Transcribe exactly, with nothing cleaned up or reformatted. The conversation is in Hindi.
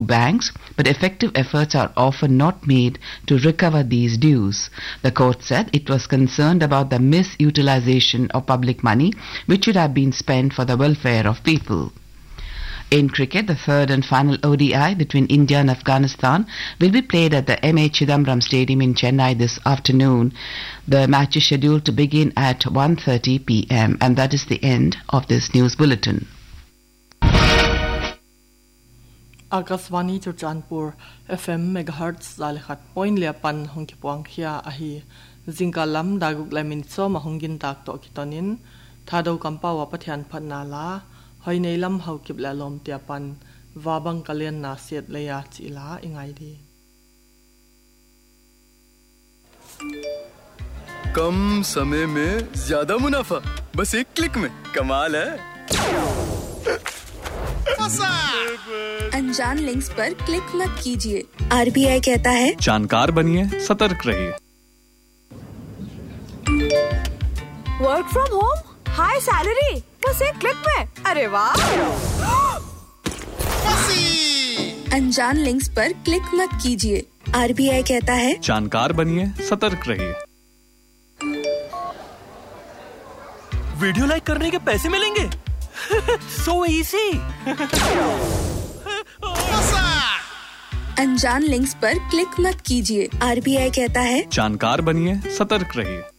banks, but effective efforts are often not made to recover these dues. The court said it was concerned about the misutilization of public money, which should have been spent for the welfare of people. In cricket, the third and final O D I between India and Afghanistan will be played at the M A Chidambaram Stadium in Chennai this afternoon. The match is scheduled to begin at one thirty p m and that is the end of this news bulletin. Akaswani Churchanpur F M megahertz zalikhat point liapan hongkipuang khia ahi zingkalam daguk lamin so mahungin tak to kitonin thado kampa wa pathian phanala hoi nei lam hau kip la lom tiapan wabang kalian na set leya chila ingai di कम समय में ज्यादा मुनाफा बस एक क्लिक में कमाल है अनजान लिंक्स पर क्लिक मत कीजिए आरबीआई कहता है जानकार बनिए सतर्क रहिए work from home high salary बस एक क्लिक में अरे वाह अनजान लिंक्स पर क्लिक मत कीजिए आरबीआई कहता है जानकार बनिए सतर्क रहिए वीडियो लाइक करने के पैसे मिलेंगे सो इजी अनजान लिंक्स पर क्लिक मत कीजिए आरबीआई कहता है जानकार बनिए सतर्क रहिए